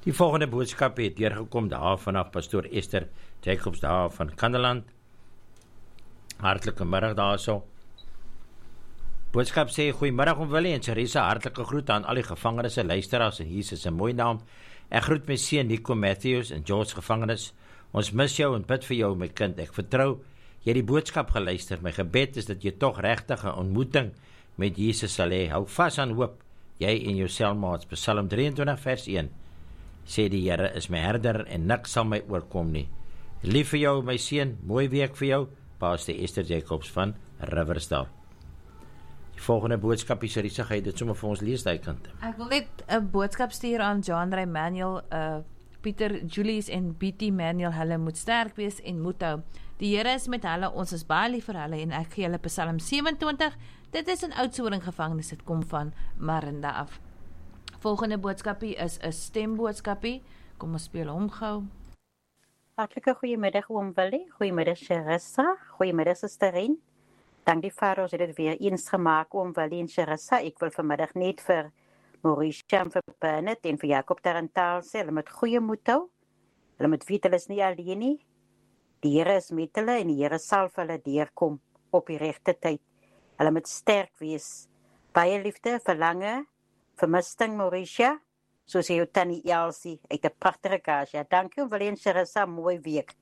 Die volgende boodskap het deurgekom daar vanaf pastoor Esther Jacobs daar van Kandeland. Hartlike middag daarso. Boodskap sê, goeiemiddag om Willie en Charissa, hartlike groet aan al die gevangenes en luisteraars in Jesus se mooi naam. Ek groet my seun Nico Matthews in George gevangenis. Ons mis jou en bid vir jou my kind. Ek vertrou jy het die boodskap geluister. My gebed is dat jy tog regtig 'n ontmoeting met Jesus sal hê. Hou vas aan hoop, jy en jou selmaats. Psalm 23 vers 1 sê die Here is my herder en niks sal my oorkom nie. Lief vir jou my seun, mooi week vir jou. Pastor Esther Jacobs van Riversdale. Die volgende boodskap is Charissa, gaan jy dit sommer vir ons lees daai kant? Ek wil net 'n boodskap stuur aan John Ray Manuel, Pieter Julius en BT Manuel. Hulle moet sterk wees en moet hou. Die Here is met hulle, ons is baie lief vir hulle en ek gee hulle Psalm 27. Dit is 'n Oudtshoorn gevangenis, dit kom van Marinda af. Volgende boodskapie is 'n stemboodskapie. Kom ons speel hom gou. Hartlike goeiemiddag oom Willie, goeiemiddag Charissa, goeiemiddag Susterin. Dank die Vader, ons het dit weer eens gemaak oom Willie en Charissa. Ek wil vanmiddag net vir Maurice en vir Bernard en vir Jacob Tarantaal sê, hulle moet goeie moed hou. Hulle moet weet hulle is nie alleen nie. Die Here is met hulle en die Here sal vir hulle deurkom op die regte tyd. Hulle moet sterk wees. Baie liefde, verlange, vermisting Mauricia, soos jou tannie Elsie uit 'n pragtige Kasia. Dankie oom Willie en Charissa, mooi week.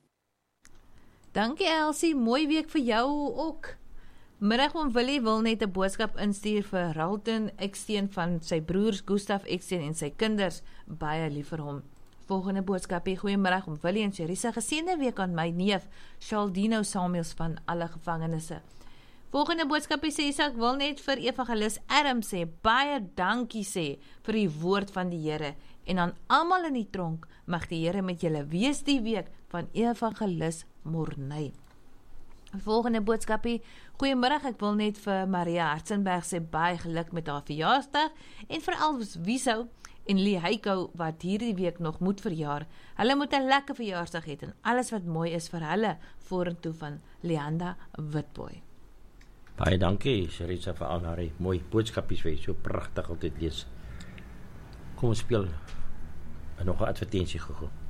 Dankie Elsie, mooi week vir jou ook. Middag oom Willie wil net 'n boodskap instuur vir Ralton Eksteen van sy broers Gustaf Eksteen en sy kinders, baie lief vir hom. Volgende boodskapie, goeiemiddag oom Willie en Charissa, geseënde week aan my neef Shaldino Samuels van alle gevangenisse. Volgende boodskapie sê ek wil net vir evangelis Adam sê, baie dankie sê vir die woord van die Here en aan almal in die tronk mag die Here met julle wees die week van evangelis Morney. Volgende boodskapie, goeiemiddag, ek wil net vir Maria Hartzenberg sê baie geluk met haar verjaarsdag en vir Alvis Wiesou en Lee Heiko wat hierdie week nog moet verjaar. Hulle moet 'n lekker verjaarsdag hê en alles wat mooi is vir hulle vorentoe van Leanda Witboy. Baie dankie Charissa vir al haar mooi boodskapies wat jy so pragtig altyd lees. Kom ons speel nog 'n advertensie gou.